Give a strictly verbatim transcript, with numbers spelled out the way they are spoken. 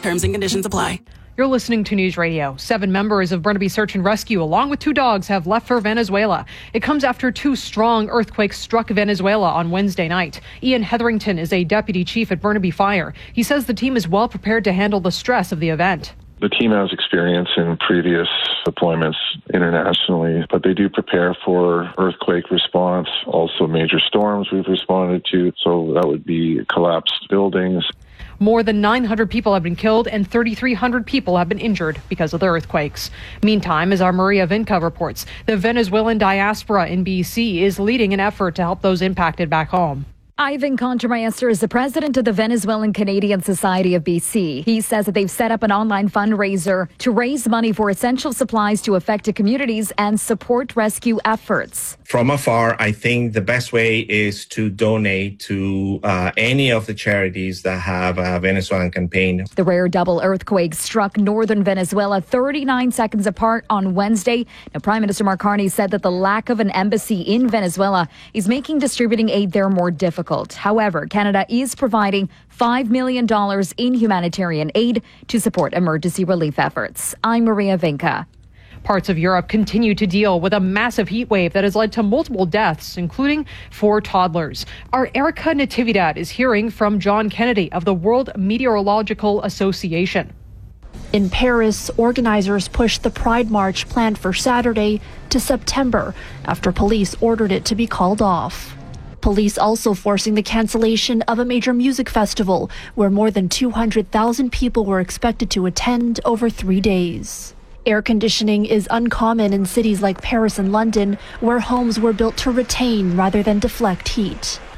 Terms and conditions apply. You're listening to News Radio. Seven members of Burnaby Search and Rescue, along with two dogs, have left for Venezuela. It comes after two strong earthquakes struck Venezuela on Wednesday night. Ian Hetherington is a deputy chief at Burnaby Fire. He says the team is well prepared to handle the stress of the event. The team has experience in previous deployments internationally, but they do prepare for earthquake response, also major storms we've responded to, so that would be collapsed buildings. More than nine hundred people have been killed and thirty-three hundred people have been injured because of the earthquakes. Meantime, as our Maria Vinca reports, the Venezuelan diaspora in B C is leading an effort to help those impacted back home. Ivan Contramaestre is the president of the Venezuelan Canadian Society of B C. He says that they've set up an online fundraiser to raise money for essential supplies to affected communities and support rescue efforts. From afar, I think the best way is to donate to uh, any of the charities that have a Venezuelan campaign. The rare double earthquake struck northern Venezuela thirty-nine seconds apart on Wednesday. Now, Prime Minister Mark Carney said that the lack of an embassy in Venezuela is making distributing aid there more difficult. However, Canada is providing five million dollars in humanitarian aid to support emergency relief efforts. I'm Maria Vinca. Parts of Europe continue to deal with a massive heat wave that has led to multiple deaths, including four toddlers. Our Erica Natividad is hearing from John Kennedy of the World Meteorological Association. In Paris, organizers pushed the Pride March planned for Saturday to September after police ordered it to be called off. Police also forcing the cancellation of a major music festival where more than two hundred thousand people were expected to attend over three days. Air conditioning is uncommon in cities like Paris and London, where homes were built to retain rather than deflect heat.